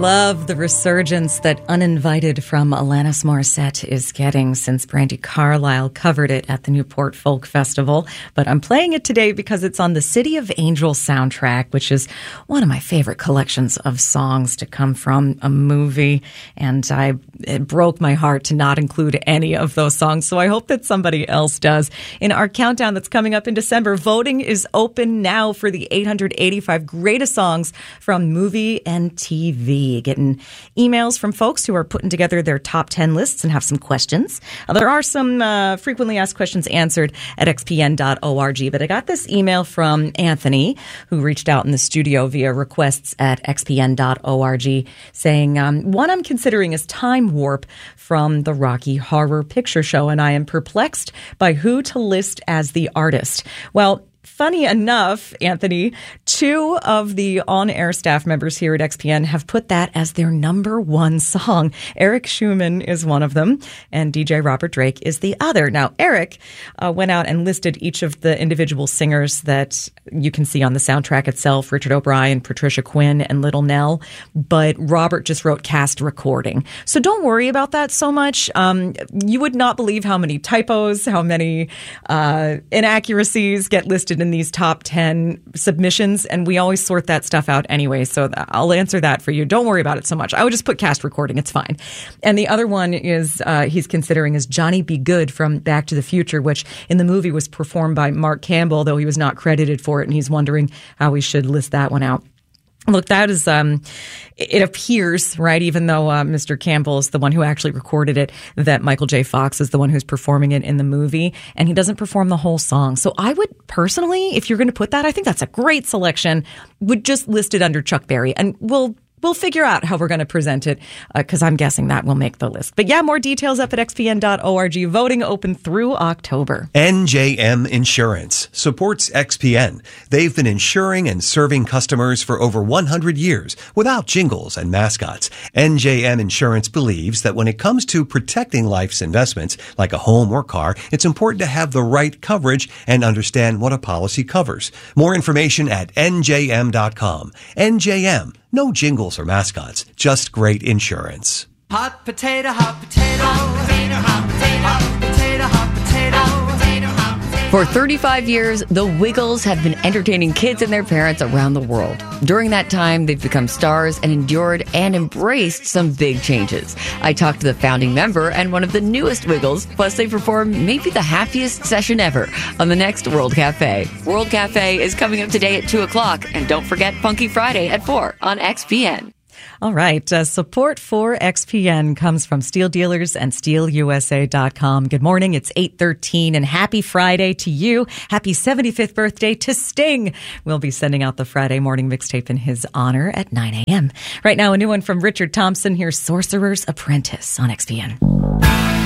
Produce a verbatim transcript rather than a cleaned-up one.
love the resurgence that Uninvited from Alanis Morissette is getting since Brandi Carlile covered it at the Newport Folk Festival. But I'm playing it today because it's on the City of Angels soundtrack, which is one of my favorite collections of songs to come from a movie. And I, it broke my heart to not include any of those songs. So I hope that somebody else does. In our countdown that's coming up in December, voting is open now for the eight hundred eighty-five greatest songs from movie and T V. Getting emails from folks who are putting together their top ten lists and have some questions. Uh, there are some uh, frequently asked questions answered at x p n dot org, but I got this email from Anthony, who reached out in the studio via requests at x p n dot org, saying, um, one I'm considering is Time Warp from the Rocky Horror Picture Show, and I am perplexed by who to list as the artist. Well, funny enough, Anthony, two of the on-air staff members here at X P N have put that as their number one song. Eric Schumann is one of them, and D J Robert Drake is the other. Now, Eric uh, went out and listed each of the individual singers that you can see on the soundtrack itself, Richard O'Brien, Patricia Quinn, and Little Nell, but Robert just wrote cast recording. So don't worry about that so much. Um, you would not believe how many typos, how many uh, inaccuracies get listed in these top ten submissions, and we always sort that stuff out anyway, so I'll answer that for you. Don't worry about it so much. I would just put cast recording. It's fine. And the other one is uh, he's considering is Johnny B. Good from Back to the Future, which in the movie was performed by Mark Campbell, though he was not credited for it, and he's wondering how we should list that one out. Look, that is, um, it appears, right, even though uh, Mister Campbell is the one who actually recorded it, that Michael J. Fox is the one who's performing it in the movie, and he doesn't perform the whole song. So I would personally, if you're going to put that, I think that's a great selection, would just list it under Chuck Berry, and we'll We'll figure out how we're going to present it, because uh, I'm guessing that will make the list. But yeah, more details up at x p n dot org. Voting open through October. N J M Insurance supports X P N. They've been insuring and serving customers for over one hundred years without jingles and mascots. N J M Insurance believes that when it comes to protecting life's investments, like a home or car, it's important to have the right coverage and understand what a policy covers. More information at N J M dot com. N J M. No jingles or mascots, just great insurance. Hot potato, hot potato, hot potato, hot potato, hot potato, hot potato, hot potato, hot potato. For thirty-five years, the Wiggles have been entertaining kids and their parents around the world. During that time, they've become stars and endured and embraced some big changes. I talked to the founding member and one of the newest Wiggles, plus they performed maybe the happiest session ever on the next World Cafe. World Cafe is coming up today at two o'clock, and don't forget Funky Friday at four on X P N. All right. Uh, support for X P N comes from Steel Dealers and steel u s a dot com. Good morning. It's eight thirteen, and happy Friday to you. Happy seventy-fifth birthday to Sting. We'll be sending out the Friday morning mixtape in his honor at nine a.m. Right now, a new one from Richard Thompson. Here's Sorcerer's Apprentice on X P N.